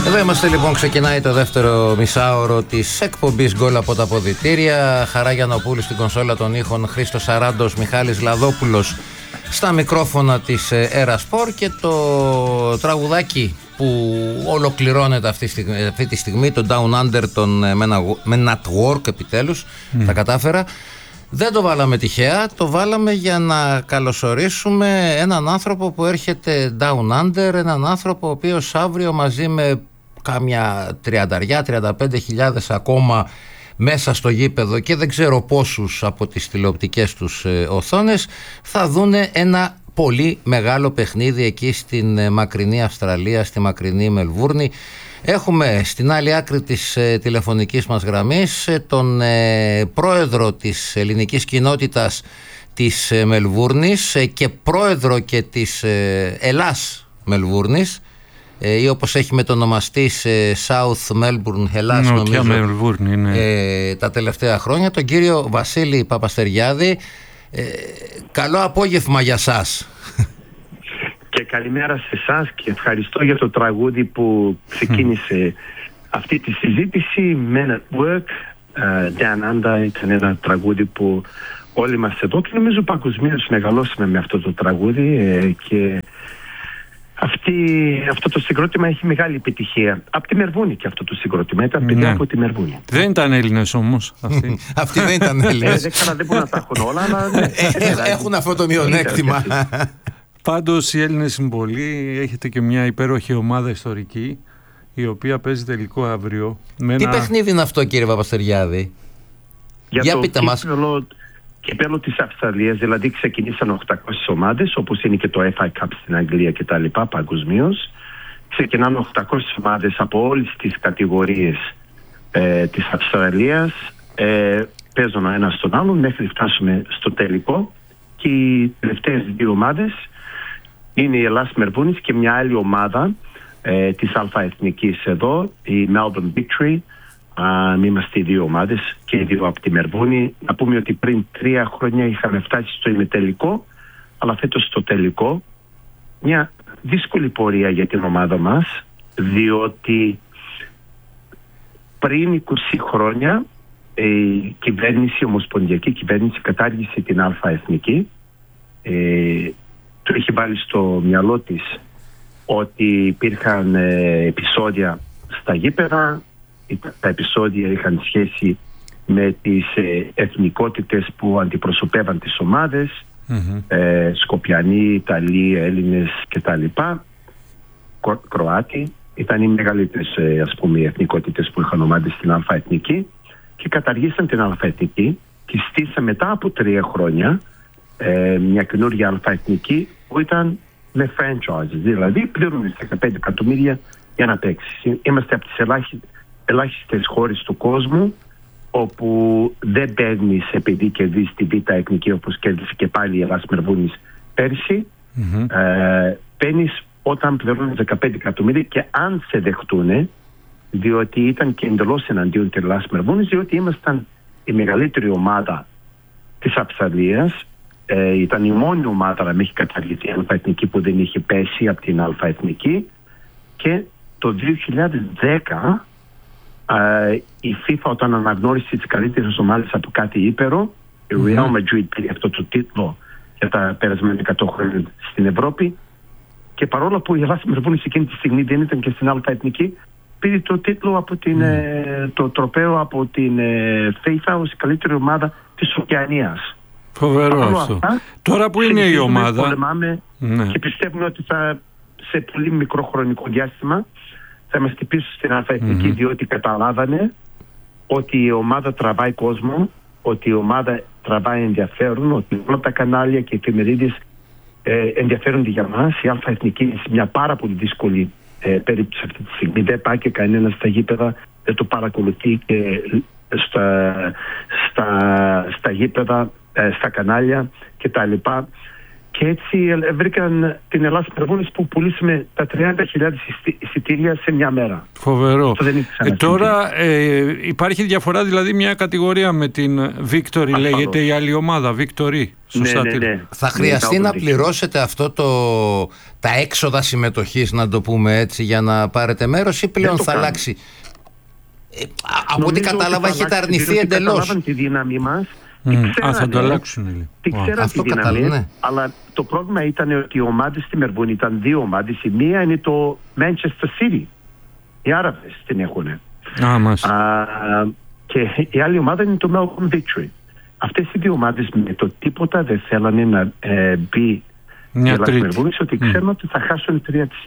Εδώ είμαστε λοιπόν, ξεκινάει το δεύτερο μισάωρο της εκπομπής Γκολ από τα Ποδητήρια. Χαρά Γιαννοπούλου στην κονσόλα των ήχων, Χρήστος Σαράντος, Μιχάλης Λαδόπουλος στα μικρόφωνα της Ερασπορ, και το τραγουδάκι που ολοκληρώνεται αυτή τη στιγμή, το Down Under των Men at Work, επιτέλους τα κατάφερα. Δεν το βάλαμε τυχαία, το βάλαμε για να καλωσορίσουμε έναν άνθρωπο που έρχεται Down Under, έναν άνθρωπο ο οποίος αύριο μαζί με κάμια 30-35 ακόμα μέσα στο γήπεδο και δεν ξέρω πόσους από τις τηλεοπτικές τους οθόνες θα δούνε ένα πολύ μεγάλο παιχνίδι εκεί στην μακρινή Αυστραλία, στη μακρινή Μελβούρνη. Έχουμε στην άλλη άκρη της τηλεφωνικής μας γραμμής τον πρόεδρο της ελληνικής κοινότητας της Μελβούρνης και πρόεδρο και της Ελλάς Μελβούρνης, ή όπως έχει μετονομαστεί South Melbourne, Ελλάς νομίζω, Μελβούρνη, ναι. Τα τελευταία χρόνια, τον κύριο Βασίλη Παπαστεριάδη. Καλό απόγευμα για σας. Και καλημέρα σε εσάς και ευχαριστώ για το τραγούδι που ξεκίνησε αυτή τη συζήτηση. Men at Work, Down Under, ήταν ένα τραγούδι που όλοι μας εδώ και νομίζω παγκοσμίως μεγαλώσαμε με αυτό το τραγούδι, και αυτό το συγκρότημα έχει μεγάλη επιτυχία. Από τη Μελβούρνη και αυτό το συγκρότημα. Ήταν παιδιά από τη Μελβούρνη. Δεν ήταν Έλληνες όμως αυτοί. Αυτοί δεν ήταν Έλληνες. Δεν μπορούν να τα έχουν όλα, αλλά έχουν αυτό το μειονέκτημα. Πάντως οι Έλληνες συμπολοί, έχετε και μια υπέροχη ομάδα ιστορική, η οποία παίζει τελικό αύριο. Τι παιχνίδι είναι αυτό, κύριε Παπαστεριάδη? Για πείτε μας. Κυπέλλο της Αυστραλίας, δηλαδή ξεκινήσαν 800 ομάδες, όπως είναι και το FA Cup στην Αγγλία και τα λοιπά παγκοσμίως. Ξεκινάνε 800 ομάδες από όλες τις κατηγορίες της Αυστραλίας, παίζουν ο ένας στον άλλον μέχρι φτάσουμε στο τελικό, και οι τελευταίες δύο ομάδες είναι η Ελλάς Μελβούρνης και μια άλλη ομάδα της Αλφα-Εθνικής εδώ, η Melbourne Victory. Είμαστε οι δύο ομάδες και οι δύο από τη Μελβούρνη. Να πούμε ότι πριν 3 χρόνια είχαμε φτάσει στο ημιτελικό, αλλά φέτος στο τελικό. Μια δύσκολη πορεία για την ομάδα μας, διότι πριν 20 χρόνια η κυβέρνηση, η ομοσπονδιακή κυβέρνηση κατάργησε την Αλφα-Εθνική. Το είχε βάλει στο μυαλό της ότι υπήρχαν επεισόδια στα γήπεδα. Τα επεισόδια είχαν σχέση με τις εθνικότητες που αντιπροσωπεύαν τις ομάδες, Σκοπιανοί, Ιταλοί, Έλληνες κτλ. Κροάτοι ήταν οι μεγαλύτερες εθνικότητες που είχαν ομάδες στην Αλφα-Εθνική, και καταργήσαν την Αλφα-Εθνική και στήσαν μετά από 3 χρόνια μια καινούργια Αλφα-Εθνική που ήταν με franchises, δηλαδή πλήρωνε 15 εκατομμύρια για να παίξει. Είμαστε από τις ελάχιστες χώρες του κόσμου όπου δεν παίρνεις επειδή κερδίσεις τη Β' Εθνική, όπως κέρδισε και πάλι η Ελλάς Μελβούρνης πέρσι. Παίρνεις όταν πληρώνεις 15 εκατομμύρια, και αν σε δεχτούνε, διότι ήταν και εντελώς εναντίον της Ελλάς Μελβούρνης, διότι ήμασταν η μεγαλύτερη ομάδα της Αυστραλίας, ήταν η μόνη ομάδα να μην έχει καταργηθεί η Αλφα-Εθνική που δεν είχε πέσει από την Αλφα-Εθνική, και το 2010 η FIFA, όταν αναγνώρισε τις καλύτερες ομάδες από κάθε ύπαιρο, η Real Madrid πήρε αυτό το τίτλο για τα περασμένα 100 χρόνια στην Ευρώπη, και παρόλο που η Ελλάς Μελβούρνης εκείνη τη στιγμή δεν ήταν και στην Αλφα-Εθνική, πήρε το τίτλο από το τροπαίο από την FIFA ως η καλύτερη ομάδα της Οκεανίας. Φοβερό αυτό. Τώρα που είναι η ομάδα, πολεμάμε, και πιστεύουμε ότι σε πολύ μικρό χρονικό διάστημα θα είμαστε πίσω στην Αλφα-Εθνική, διότι καταλάβανε ότι η ομάδα τραβάει κόσμο, ότι η ομάδα τραβάει ενδιαφέρον, ότι όλα τα κανάλια και οι εφημερίδες ενδιαφέρονται για μας. Η Αλφα-Εθνική είναι σε μια πάρα πολύ δύσκολη περίπτωση αυτή τη στιγμή. Δεν πάει και κανένα στα γήπεδα, δεν το παρακολουθεί και στα γήπεδα, στα κανάλια κτλ. Και έτσι βρήκαν την Ελλάς Μερβούνης που πουλήσαμε τα 30.000 εισιτήρια σε μια μέρα. Φοβερό. Τώρα υπάρχει διαφορά, δηλαδή μια κατηγορία με την Victory, λέγεται η άλλη ομάδα, Victory. Σωστά. Ναι. Θα χρειαστεί να πληρώσετε αυτό τα έξοδα συμμετοχής, να το πούμε έτσι, για να πάρετε μέρος, ή πλέον θα αλλάξει? Από ό,τι κατάλαβα έχετε αρνηθεί εντελώς. Καταλάβαν τη δύναμη μας. Θα το αλλάξουν. Τι ξέραν τη δύναμη, ναι. Αλλά το πρόβλημα ήταν ότι οι ομάδες στη Μερβούνη ήταν δύο ομάδες. Η μία είναι το Manchester City. Οι Άραβες την έχουν. Και η άλλη ομάδα είναι το Melbourne Victory. Αυτές οι δύο ομάδες με το τίποτα δεν θέλανε να μπει η Ελλάς Μερβούνης, ότι ξέρουν ότι θα χάσουν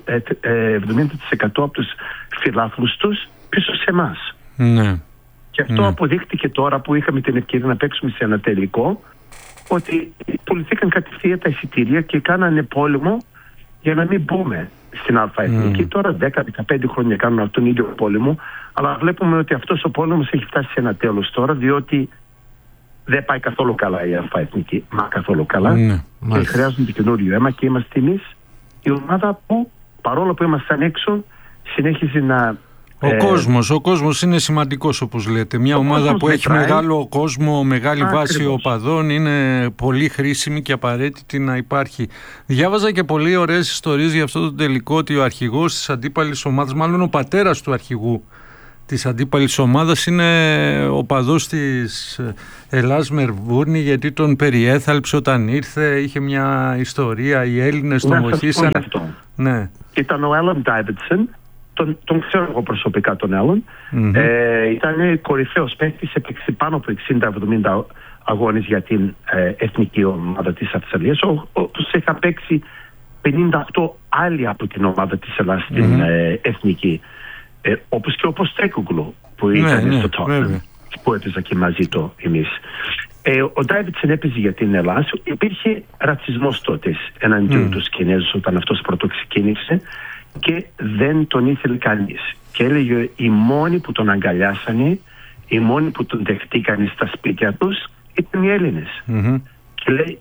70% από τους φιλάθλους τους πίσω σε εμάς. Ναι. Και αυτό αποδείχτηκε τώρα που είχαμε την ευκαιρία να παίξουμε σε ένα τελικό, ότι πουληθήκαν κατευθείαν τα εισιτήρια και κάνανε πόλεμο για να μην μπούμε στην Α-Εθνική. Τώρα 10-15 χρόνια κάνουν τον ίδιο πόλεμο, αλλά βλέπουμε ότι αυτός ο πόλεμος έχει φτάσει σε ένα τέλος τώρα, διότι δεν πάει καθόλου καλά η Α-Εθνική. Μα καθόλου καλά. Και χρειάζονται καινούριο αίμα και είμαστε εμείς η ομάδα που, παρόλο που ήμασταν έξω, συνέχιζε να... Ο κόσμος είναι σημαντικός, όπως λέτε. Μια ομάδα που έχει μεγάλο κόσμο, μεγάλη βάση οπαδών, είναι πολύ χρήσιμη και απαραίτητη να υπάρχει. Διάβαζα και πολύ ωραίες ιστορίες για αυτό το τελικό, ότι ο αρχηγός της αντίπαλης ομάδας, μάλλον ο πατέρας του αρχηγού της αντίπαλης ομάδας, είναι οπαδός της Ελλάς Μερβούνη, γιατί τον περιέθαλψε όταν ήρθε, είχε μια ιστορία, οι Έλληνες τον βοηθήσαν. Ναι. Ήταν ο Άλαν Ντάιβιντσον. Τον ξέρω εγώ προσωπικά τον Έλλον. Ήταν κορυφαίος παίκτης, έπαιξε πάνω από 60-70 αγώνες για την εθνική ομάδα της Αυστραλίας, όπως είχα παίξει 58 άλλοι από την ομάδα της Ελλάς στην εθνική. Όπως και ο Ποστέκογλου που ήταν στο Tottenham, που έπαιζα και μαζί του εμείς. Ο Ντάιβιντσον έπαιζε για την Ελλάδα. Υπήρχε ρατσισμός τότε εναντίον τους Κινέζους όταν αυτός πρώτο ξεκίνησε, και δεν τον ήθελε κανείς. Και έλεγε οι μόνοι που τον αγκαλιάσανε, οι μόνοι που τον δεχτήκανε στα σπίτια τους, ήταν οι Έλληνες. Και λέει,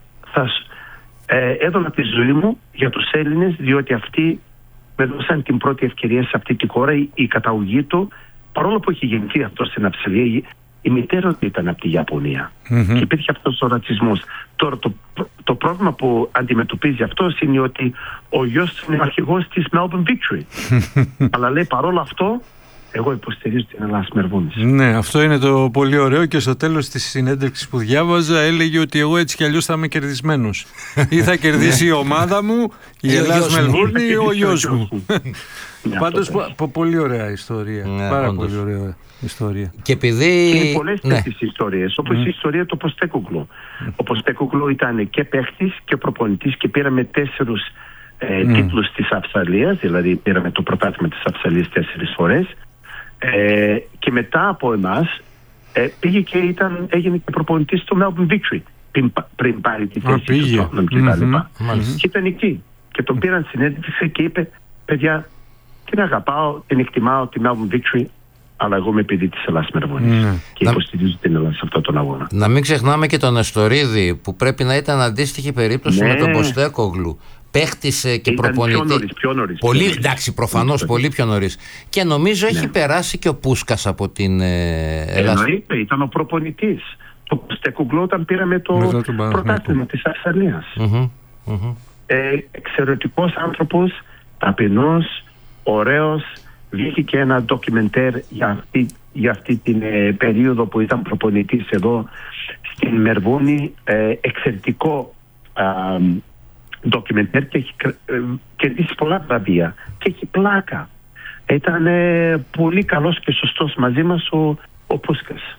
έδωνα τη ζωή μου για τους Έλληνες, διότι αυτοί με δώσαν την πρώτη ευκαιρία σε αυτή τη χώρα. Η καταγωγή του, παρόλο που είχε γεννηθεί αυτό στην Αυστραλία, η μητέρα του ήταν από τη Ιαπωνία. Και υπήρχε αυτός ο ρατσισμός. Τώρα το πρόβλημα που αντιμετωπίζει αυτός είναι ότι ο γιος του είναι αρχηγός της Melbourne Victory. Αλλά λέει, παρόλο αυτό, εγώ υποστηρίζω την Ελλάς Μερβούνης. Ναι, αυτό είναι το πολύ ωραίο, και στο τέλος της συνέντευξης που διάβαζα έλεγε ότι εγώ έτσι κι αλλιώς θα είμαι κερδισμένος. Ή θα κερδίσει η ομάδα μου, η Ελλάς Μερβούνη, ή ο γιος μου. Πάντως πολύ ωραία ιστορία. Πάρα πολύ ωραία ιστορία. Και επειδή... Είναι πολλές τέτοιες ιστορίες, όπως η ιστορία του Ποστέκογλου. Ο Ποστέκογλου ήταν και παίχτης και προπονητής και πήραμε 4 τίτλους της Αυστραλίας, δηλαδή πήραμε το πρωτάθλημα της Αυστραλίας 4 φορές. Και μετά από εμάς πήγε και έγινε και προπονητής του Melbourne Victory πριν πάρει τη θέση του Tottenham και τα λοιπά. Και ήταν εκεί και τον πήραν συνέντευξη και είπε, παιδιά, την αγαπάω, την εκτιμάω τη Melbourne Victory, αλλά εγώ είμαι παιδί της Ελλάς Μερβούνης και υποστηρίζω την Ελλάδα σε αυτόν τον αγώνα. Να μην ξεχνάμε και τον Εστορίδη, που πρέπει να ήταν αντίστοιχη περίπτωση με τον Ποστέκογλου. Παίχτησε και προπονητή. Πιο νωρίς. Πολύ, εντάξει, προφανώς πολύ πιο νωρίς. Και νομίζω έχει περάσει και ο Πούσκας από την Ελλάδα. Ήταν ο προπονητής. Το Ποστέκογλου όταν πήραμε το πρωτάθλημα της Αυστραλίας. Εξαιρετικός άνθρωπος, ταπεινός, ωραίος. Βγήκε και ένα ντοκιμεντέρ για αυτή την περίοδο που ήταν προπονητής εδώ στην Μερβούνη. Εξαιρετικό ντοκιμεντέρ και έχει κερδίσει πολλά βραβεία και έχει πλάκα. Ήταν πολύ καλός και σωστός μαζί μας ο Πούσκας.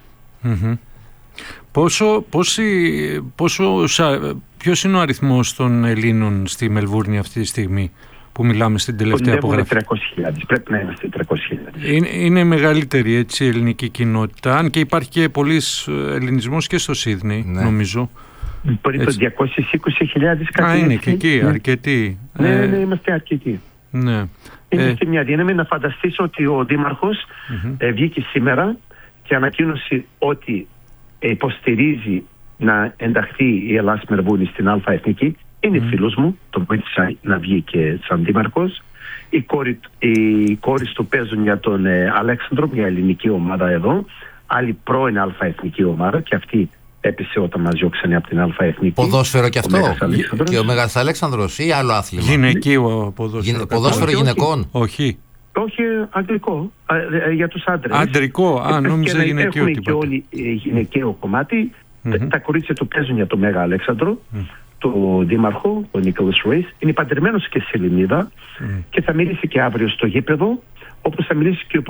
Ποιος είναι ο αριθμός των Ελλήνων στη Μελβούρνη αυτή τη στιγμή που μιλάμε στην τελευταία απογραφή? 300.000, πρέπει να είμαστε 300.000. Είναι μεγαλύτερη έτσι η ελληνική κοινότητα, αν και υπάρχει και πολύς ελληνισμός και στο Σίδνεϊ, νομίζω. Περίπου 220.000 κάτι. Είναι και εκεί, αρκετοί. Ναι, είμαστε αρκετοί. Ναι. Είναι και μια δύναμη να φανταστείς ότι ο Δήμαρχος βγήκε σήμερα και ανακοίνωσε ότι υποστηρίζει να ενταχθεί η Ελλάς Μερβούνη στην Α-Εθνική Είναι φίλος μου, τον βοήθησα να βγει και σαν δήμαρχος. Οι κόρες του παίζουν για τον Αλέξανδρο, μια ελληνική ομάδα εδώ, άλλη πρώην αλφαεθνική ομάδα, και αυτή έπεσε όταν μας διώξανε από την αλφαεθνική. Ποδόσφαιρο και αυτό, και ο Μέγας Αλέξανδρος, ή άλλο άθλημα? Γυναικείο ποδόσφαιρο. Ποδόσφαιρο γυναικών? Όχι. Όχι, αντρικό, για τους άντρες. Αντρικό, νόμιζα γυναικείο. Έχουμε και όλοι γυναικείο κομμάτι. Τα κορίτσια του παίζουν για τον Μέγα Αλέξανδρο, το δήμαρχο, ο Νίκολας Ρουίς. Είναι παντρεμένος και σε Ελληνίδα και θα μιλήσει και αύριο στο γήπεδο, όπως θα μιλήσει και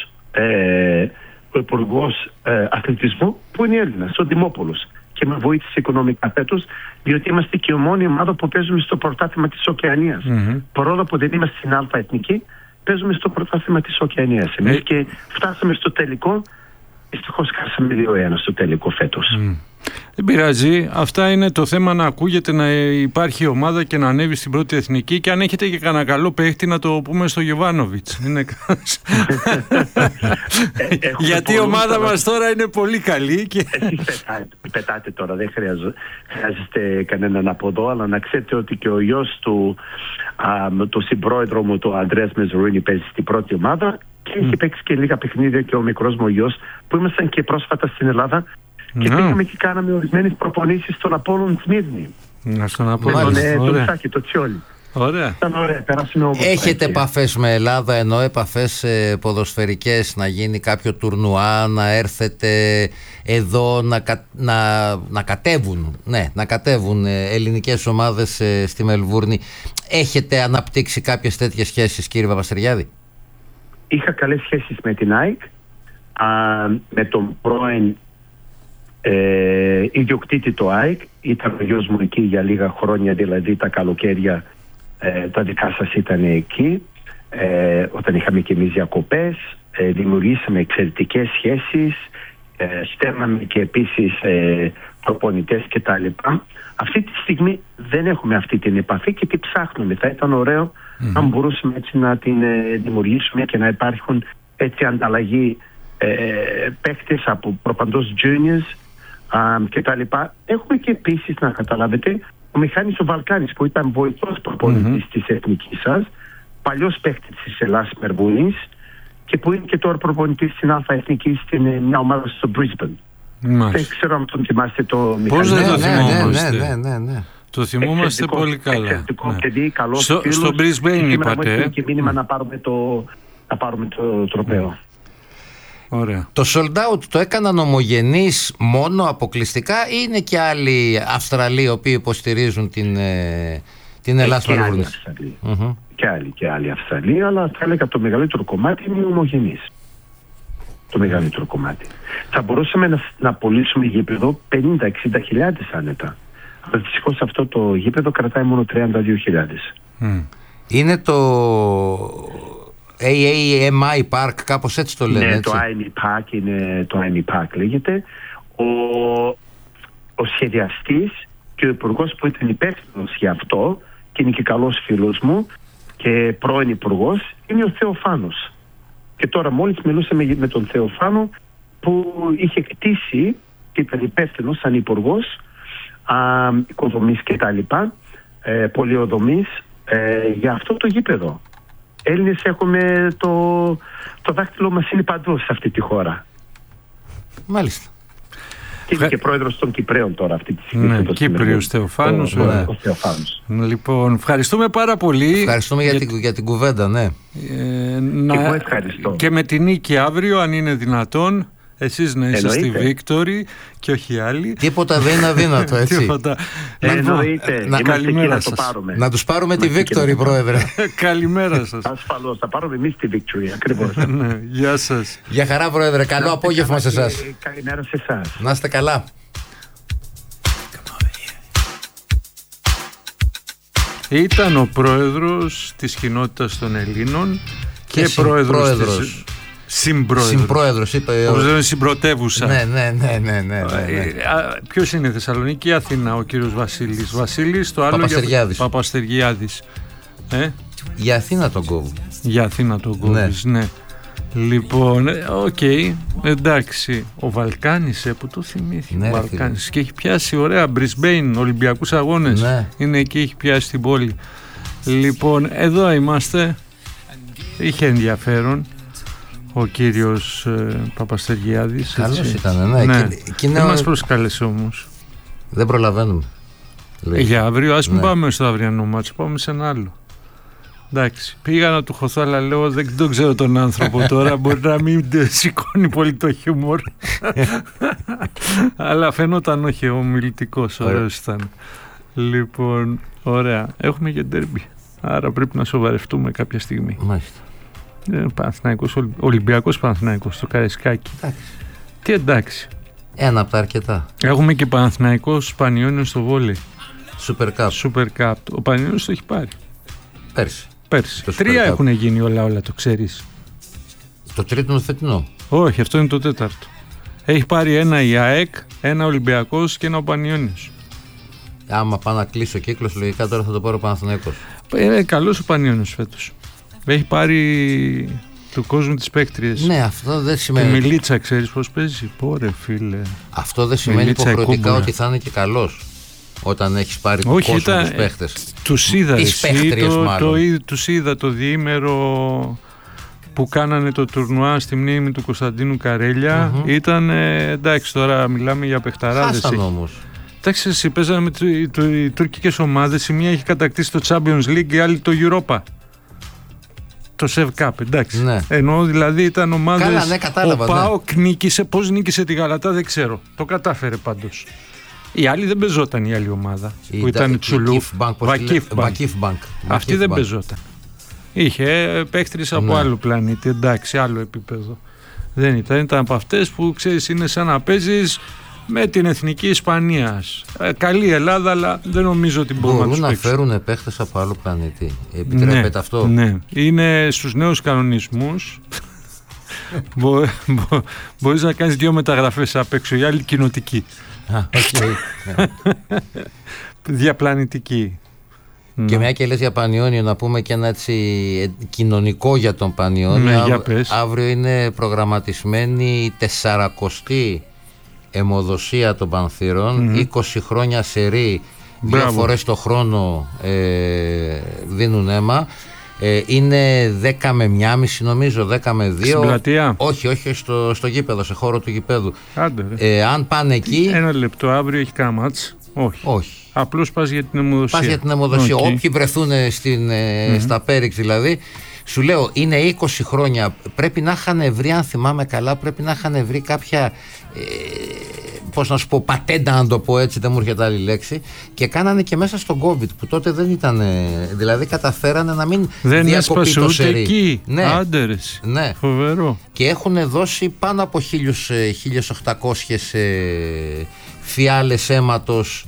ο υπουργός αθλητισμού, που είναι Έλληνας, ο Δημόπουλος. Και με βοήθησε οικονομικά φέτος, διότι είμαστε και η μόνη ομάδα που παίζουμε στο πρωτάθλημα της Οκεανίας. Παρόλο που δεν είμαστε στην Αλφα Εθνική, παίζουμε στο πρωτάθλημα της Οκεανίας. Εμείς και φτάσαμε στο τελικό. Δυστυχώς χάσαμε 2-1 στο τελικό φέτος. Δεν πειράζει. Αυτά είναι το θέμα, να ακούγεται, να υπάρχει ομάδα και να ανέβει στην πρώτη εθνική. Και αν έχετε και κανένα καλό παίχτη, να το πούμε στο Γιοβάνοβιτς. Γιατί η ομάδα μας τώρα είναι πολύ καλή. Εσείς πετάτε τώρα, δεν χρειάζεστε κανέναν από εδώ, αλλά να ξέρετε ότι και ο γιος του, το συμπρόεδρο μου, το Ανδρέας Μεζουρίνη, παίζει στην πρώτη ομάδα. Και έχει παίξει και λίγα παιχνίδια και ο μικρός μου γιος, που ήμασταν και πρόσφατα στην Ελλάδα και πήγαμε και κάναμε ορισμένες προπονήσεις στον Απόλλων Σμύρνη. Στον Απόλλων, τον Σάκη, το Τσιόλι. Ωραία. Ήταν ωραία, περάσουμε όμως. Έχετε επαφές με Ελλάδα, ενώ επαφές ποδοσφαιρικές, να γίνει κάποιο τουρνουά, να έρθετε εδώ, να κατέβουν ελληνικές ομάδες στη Μελβούρνη? Έχετε αναπτύξει κάποιες τέτοιες σχέσεις, κύριε Παπαστεριάδη? Είχα καλές σχέσεις με την ΑΕΚ, με τον πρώην ιδιοκτήτη του ΑΕΚ. Ήταν ο γιος μου εκεί για λίγα χρόνια, δηλαδή τα καλοκαίρια τα δικά σας ήταν εκεί, όταν είχαμε και εμείς διακοπές. Δημιουργήσαμε εξαιρετικές σχέσεις, στέλναμε και επίσης προπονητές κτλ. Αυτή τη στιγμή δεν έχουμε αυτή την επαφή και την ψάχνουμε. Θα ήταν ωραίο αν μπορούσαμε έτσι να την δημιουργήσουμε και να υπάρχουν έτσι ανταλλαγή παίκτες από προπαντός juniors κτλ. Έχουμε και επίσης, να καταλάβετε, ο Μιχάνης ο Βαλκάνης, που ήταν βοηθός προπονητής της εθνικής σας, παλιός παίκτης της Ελλάς Μερβούνης, και που είναι και τώρα προπονητής στην Αλφα Εθνική στην μια ομάδα στο Brisbane. Δεν ξέρω αν τον θυμάστε το Μιχάνη. Πώς δεν το θυμόμαστε? Ναι. Το θυμόμαστε πολύ καλά. Στο Brisbane είπατε. Και μήνυμα να πάρουμε το τροπαίο. Ωραία. Το sold out το έκαναν ομογενείς μόνο αποκλειστικά, ή είναι και άλλοι Αυστραλοί οι οποίοι υποστηρίζουν την Ελλάδα? Και άλλοι Αυστραλοί, αλλά θα έλεγα το μεγαλύτερο κομμάτι είναι ομογενείς. Το μεγαλύτερο κομμάτι. Θα μπορούσαμε να πωλήσουμε γήπεδο 50-60 χιλιάδες άνετα. Αλλά δυστυχώς αυτό το γήπεδο κρατάει μόνο 32.000. Είναι το AAMI Park, κάπως έτσι το λένε? Ναι, έτσι. το AAMI Park λέγεται. Ο σχεδιαστής και ο υπουργός που ήταν υπεύθυνος για αυτό, και είναι και καλός φίλος μου και πρώην υπουργός, είναι ο Θεοφάνος. Και τώρα μόλις μιλούσαμε με τον Θεοφάνο, που είχε κτίσει και ήταν υπεύθυνος σαν υπουργός οικοδομής και τα λοιπά, πολιοδομής, για αυτό το γήπεδο. Έλληνες έχουμε, το δάχτυλο μας είναι παντού σε αυτή τη χώρα. Μάλιστα. Και είναι και πρόεδρος των Κυπραίων τώρα αυτή τη στιγμή. Ναι, Κύπριος Θεοφάνος. Λοιπόν, ευχαριστούμε πάρα πολύ. Ευχαριστούμε για την κουβέντα, ναι. Και εγώ ευχαριστώ. Και με την νίκη αύριο, αν είναι δυνατόν, εσείς να είστε στη Victory και όχι άλλοι. Τίποτα δεν είναι αδύνατο, έτσι. Εννοείται. Καλημέρα σας. Να τους πάρουμε τη Victory, πρόεδρε. Καλημέρα σας. Ασφαλώς, θα πάρουμε εμείς τη Victory, ακριβώς. Γεια σας. Γεια χαρά, πρόεδρε. Καλό απόγευμα σε εσάς. Καλημέρα σε εσάς. Να είστε καλά. Ήταν ο πρόεδρος της κοινότητας των Ελλήνων και πρόεδρος. Συμπρόεδρος, είπε. Όπως λένε, συμπρωτεύουσα. Ναι. Ποιος είναι, Θεσσαλονίκη ή Αθήνα, ο κύριος Βασίλης? Βασίλης, το άλλο Παπαστεριάδης. Για Αθήνα τον κόβω. Για Αθήνα τον κόβεις, ναι. Λοιπόν, οκ, εντάξει. Ο Βαλκάνης, που το θυμήθηκε. Ναι, ο Βαλκάνης. Και έχει πιάσει ωραία Brisbane, Ολυμπιακούς Αγώνες. Ναι. Είναι εκεί, έχει πιάσει την πόλη. Λοιπόν, εδώ είμαστε. Είχε ενδιαφέρον ο κύριος Παπαστεργιάδης. Καλός ήταν, ναι. Ναι. Και δεν μας προσκάλεσε όμως. Δεν προλαβαίνουμε. Για αύριο, ας μην πάμε στο αυριανό μάτσο, πάμε σε ένα άλλο. Εντάξει, πήγα να του χωθώ, αλλά λέω δεν τον ξέρω τον άνθρωπο τώρα, μπορεί να μην σηκώνει πολύ το χιούμορ. Αλλά φαίνονταν όχι, ομιλητικός, ωραίος ήταν. Λοιπόν, ωραία, έχουμε και ντέρμπι, άρα πρέπει να σοβαρευτούμε κάποια στιγμή. Μάλιστα. Παναθηναϊκός, Ολυμπιακός Παναθηναϊκός στο Καραϊσκάκι. Εντάξει. Τι εντάξει. Ένα από τα αρκετά. Έχουμε και Παναθηναϊκός Πανιώνιος στο βόλεϊ. Super Cup. Super Cup. Ο Πανιώνιος το έχει πάρει. Πέρσι. 3 έχουν γίνει όλα, το ξέρεις. Το τρίτο είναι το φετινό. Όχι, αυτό είναι το τέταρτο. Έχει πάρει ένα η ΑΕΚ, ένα Ολυμπιακός και ένα ο Πανιώνιος. Άμα πάω να κλείσω ο κύκλος, λογικά τώρα θα το πάρω ο Παναθηναϊκός. Καλός ο Πανιώνιος φέτος. Έχει πάρει του κόσμου τις παίκτριες. Ναι, αυτό δεν σημαίνει. Τη Μιλίτσα, ξέρεις πώς παίζει. Πόρε φίλε. Αυτό δεν σημαίνει υποχρεωτικά ότι θα είναι και καλός. Όταν έχεις πάρει του κόσμου τους παίχτες. Τους είδα τους είδα το διήμερο που κάνανε το τουρνουά στη μνήμη του Κωνσταντίνου Καρέλια. Ήταν εντάξει, τώρα μιλάμε για παιχταράδες. Χάσαν όμως. Εντάξει, εσύ παίζανε με οι τουρκικές ομάδες. Η μία έχει κατακτήσει το Champions League, η άλλη το Europa. Το Sev Cup, εντάξει. Ναι. Ενώ δηλαδή ήταν ομάδες. Καλά, ναι, κατάλαβα. Ο ΠΑΟΚ νίκησε, πώς νίκησε τη Γαλατά δεν ξέρω. Το κατάφερε πάντως. Η άλλη δεν πεζόταν, η άλλη ομάδα. Που ήταν η Τσουλούφ. Βακίφ Μπανκ. Αυτή δεν πεζόταν. Είχε παίκτρες από άλλο πλανήτη, εντάξει, άλλο επίπεδο. Δεν ήταν από αυτές που ξέρεις είναι σαν να παίζεις με την εθνική Ισπανίας. Καλή Ελλάδα, αλλά δεν νομίζω ότι μπορούν να φέρουν παίχτες από άλλο πλανήτη. Επιτρέπεται αυτό. Ναι, είναι στους νέους κανονισμούς. Μπορείς να κάνεις 2 μεταγραφές απ' έξω, η άλλη κοινοτική. Διαπλανητική. Και μια και λες για Πανιώνιο, να πούμε και ένα έτσι κοινωνικό για τον Πανιώνιο. Αύριο είναι προγραμματισμένη η 40η αιμοδοσία των Πανθύρων. 20 χρόνια σερί, 2 φορές το χρόνο δίνουν αίμα. Είναι 10 με 1,5 νομίζω, 10 με 2. Στην πλατεία? Όχι, στο γήπεδο, σε χώρο του γηπέδου. Αν πάνε εκεί. Ένα λεπτό, αύριο έχει κάνα μάτς. Όχι. Απλώς πας για την αιμοδοσία. Όποιοι βρεθούν στα Πέριξ δηλαδή. Σου λέω, είναι 20 χρόνια. Πρέπει να είχαν βρει, αν θυμάμαι καλά, πρέπει να είχαν βρει κάποια. Πώς να σου πω, πατέντα, να το πω έτσι, δεν μου έρχεται άλλη λέξη. Και κάνανε και μέσα στον COVID, που τότε δεν ήταν. Δηλαδή, καταφέρανε να μην διακοπεί το σερί. Εκεί. Ναι. Άντερες. Ναι. Φοβερό. Και έχουν δώσει πάνω από 1.800 φιάλες αίματος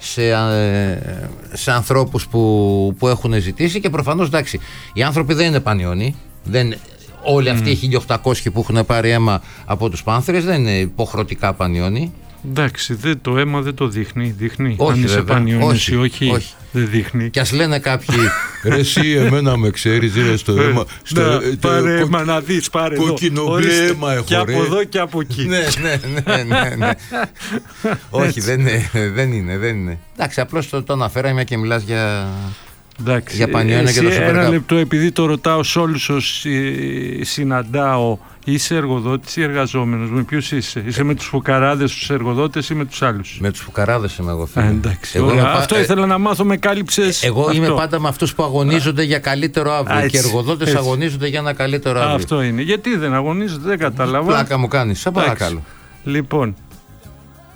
σε ανθρώπους που έχουν ζητήσει. Και προφανώς, εντάξει, οι άνθρωποι δεν είναι πανιόνι. Όλοι αυτοί οι 1.800 που έχουν πάρει αίμα από τους Πάνθερες δεν είναι υποχρεωτικά πανιόνι. Εντάξει, το αίμα δεν το δείχνει. Όχι, αν είσαι πανιόνιος ή όχι, δεν δείχνει. Και ας λένε κάποιοι, ρε εσύ εμένα με ξέρεις, ρε στο αίμα. Πάρε αίμα να δεις, πάρε εδώ. Κόκκινο μπλε αίμα έχω, και από εδώ και από εκεί. Ναι. Όχι, δεν είναι. Εντάξει, απλώς το αναφέραμε και μιλάς για Πανιόνιο και το Super Cup. Ένα λεπτό, επειδή το ρωτάω σε όλους όσους συναντάω, είσαι εργοδότης ή εργαζόμενος, με ποιους είσαι? Είσαι με τους φουκαράδες, τους εργοδότες ή με τους άλλους? Με τους φουκαράδες είμαι εγώ, φίλε. Εντάξει, αυτό ήθελα να μάθω, με κάλυψες. Εγώ είμαι πάντα με αυτούς που αγωνίζονται για καλύτερο αύριο. Και οι εργοδότες αγωνίζονται για ένα καλύτερο αύριο. Αυτό είναι. Γιατί δεν αγωνίζονται, δεν καταλαβαίνω. Πλάκα μου κάνεις, σε παρακαλώ. Λοιπόν,